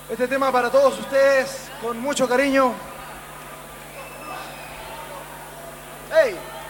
Este tema para todos ustedes, con mucho cariño. ¡Hey!